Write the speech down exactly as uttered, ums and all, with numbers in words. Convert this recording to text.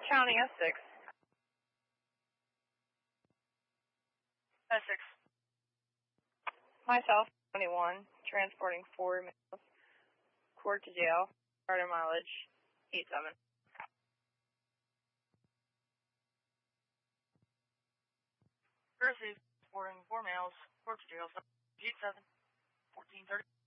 County S six. S six. Myself, twenty-one, transporting four males. Court to jail. Starter mileage, eight seven. Received. Transporting four males. Court to jail. eight seven. fourteen thirty.